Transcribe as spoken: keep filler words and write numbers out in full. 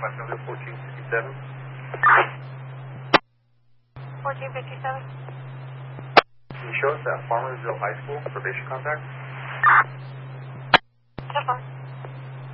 flight number fourteen fifty-seven. fourteen fifty-seven. Can you show us at Farmersville High School, probation contact?